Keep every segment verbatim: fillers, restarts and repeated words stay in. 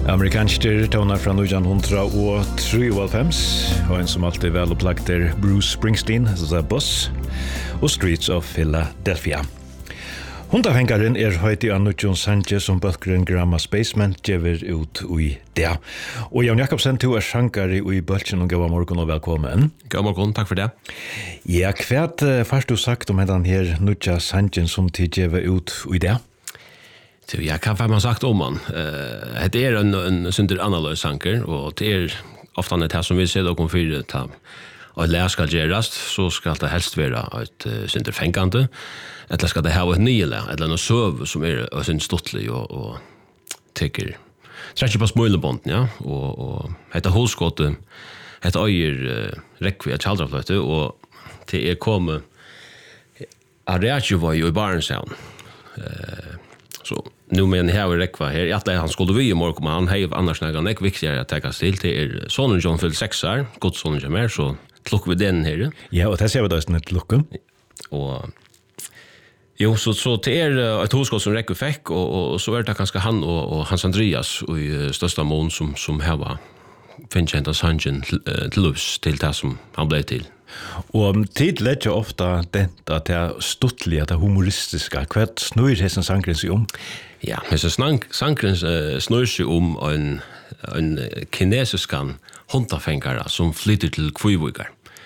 Amerikanske toner fra nitton trettiotre og en som alltid vel opplagt er Bruce Springsteen, The Bus, og Streets of Philadelphia. Hundafengaren er høyt i Annujon Sanchez som bøtkeren Gramma Spaceman gjever ut i det. Og Jan Jakobsen, du er sjankare i bølgen, og gav morgen og velkommen. God morgen, takk for det. Ja, hva er først du sagt om den her Nutja Sanchez som til gjever ut i det? Ja, hva har man sagt om han? Uh, det er en, en synder annerledes sanker, og det er ofte det som vi ser dere for det. Og lær skal gjøres, så skal det helst være et uh, synder fengende, eller skal det ha et nye lær, eller noe søv som er uh, synder stortlig og, og tekker trekker på smøylebånden, ja, og, og heter hovedskottet, heter øyer uh, rekvi av kjaldrafløyte, og det er kommet av reakjøvøy i Barenshavn. Uh, så nu men här är rekva här att han skulle vi i morgon men han har annars några nek viktigare att ta sig till är sonen John fyll sex år gott sonen Jamar så klock vi den här. Ja, och det ser vi då inte lucka. Och jo så så det är ett hoskott som rekva fick och och så är det kanske han och, och Hans Andreas och i största mån som som här var finns inte sanjen till lus till det som han blev till. Og tid lett jo ofta dent at det er stuttlig, at det er humoristiska. Hva snur hessen sangren seg om? Ja, hessen sangren uh, snur seg om en, en kinesiskan hundafengare som flytter til Kvøyvøygar.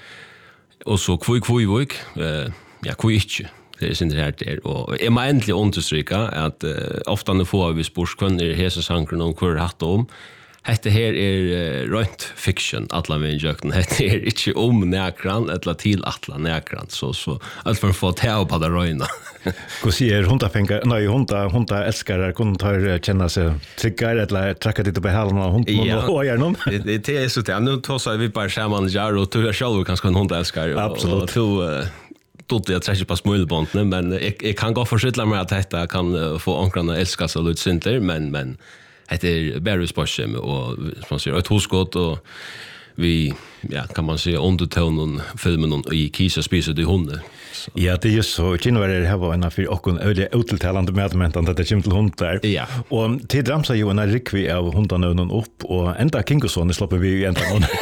Og så Kvøy-Kvøyvøyg, uh, ja, Kvøy ikke. Det er sin det her der. Og jeg må endelig understryke at uh, ofte når får vi spørs hvem er hessen sangren om hva er hatt om. Hette her er uh, rønt fiction, atla med injøkten. Hette er ikke om nekran, etla til atla nekran. Så, så alt for å få ta på det røyna. Hva sier hundafengar, nei, hunda, hunda elskare, kunne ta kjenne seg tryggar, eller trakka ditt på halen av hunden ja, og gjennom? Det, det er så det. Nå tåser vi bare sammen her, og du er selv kanskje en hundaelskare. Absolutt. Og, og du... Dotte jeg trekker på smulebåndene, men jeg, jeg kan godt forsytla meg at dette kan få omkrande elska seg litt synder, men, men det er bare spørsmål, og som man sier, et hoskott, og vi, ja, kan man si, undertøvnen filmen i Kisa spiser de hunde. Så. Ja, det er just så, kinoverer her var en av for åkken øyelig utiltalende medmentan at det kommer til hund der. Ja. Og tid ramsa jo en rikvi av hundanøvnen opp, og enda Kinkusson slipper vi jo enda noen.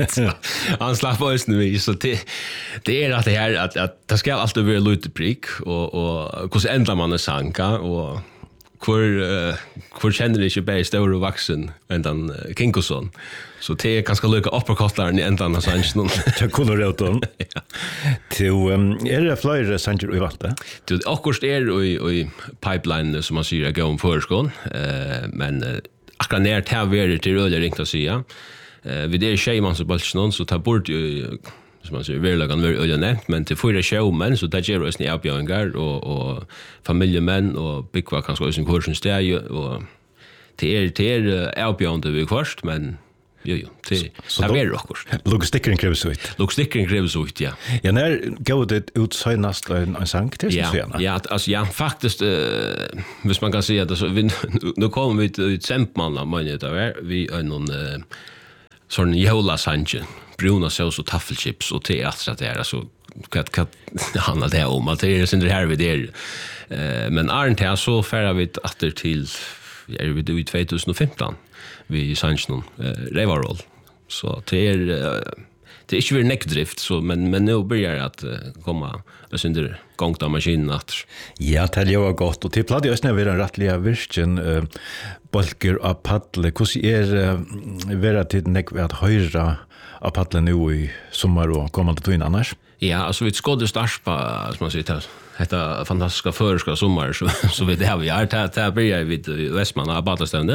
Han slapp øyne vi, så det, det er at det her, at, at det skal alltid være luteprik, og, og hvordan enda man er sanka, og hvor, uh, hvor kjenner ikke bare større vaksen enn den uh, Kinkusson. Så det er ganske lykke opperkottleren i enden av sangen. Det kunne rett om. Ja. Um, er det flere sanger i vantet? Det er akkurat er i, i pipeline, som man sier, jeg går om føreskål. Uh, men uh, akkurat nær til å være til øyelig ringt å si. Uh, vi er tjejmanns og bølsnån, så det burde jo, som man sier, verlagan var øyelig nevnt, men til fyra tjejmenn, så det gjør oss nye avbjørninger, og, og familiemenn, og byggva kanskje også en kursen steg, og det er, det er avbjørende vi først, men jo, jo, det er mer akkurat. Logistikkeren kreves ut. Logistikkeren kreves ut, ja. Ja, når går det ut søgnast en, en sang til ja, ja, ja, altså, ja, faktisk, uh, hvis man kan si at altså, vi, nå kommer vi til Tsempmann av mange av her, vi er noen uh, sånn jævla sanger, bruna saus og taffelchips og teater det er alltså vad vad handlar det om att det är synd det här vi där eh men Arnt här så färra vi åter till är vi då i tjugohundrafemton vi sanns eh Revarol så det är det är inte väl neckdrift så men men nu börjar att komma synd gångt av maskinen att ja det är ju gott och till platt jag snäver en rättliga virken uh, balker av paddle hur är uh, vara till neck att höra av paddle nu i sommar och kommande tid annars? Ja, alltså vi skådde starta som man säger detta fantastiska förska sommar så så vi det har vi är det det börjar vid Västman av badstände.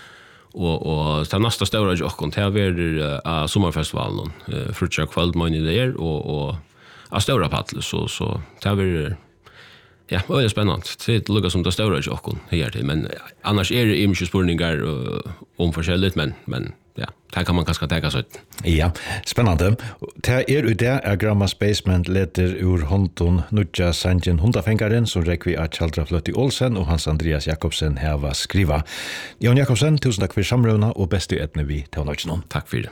Och och det nästa stora jocken här blir uh, sommarfestivalen uh, frutja kväll månad där och och av stora paddle så så det blir ja, det är spännande. Det lukar som det stora jocken här till men annars är det inte spårningar uh, om forskjelligt men men ja, det kan man kanskje tenke seg ut. Ja, spennende. Det er jo det er Gramma Spaceman leter ur hånden Nutja Sanjen hundafengaren som rekvi av Kjaldra Fløtti Olsen og Hans Andreas Jakobsen her var skriva. Jan Jakobsen, tusen takk for samrøvna og beste etne vi til å nå. Takk for det.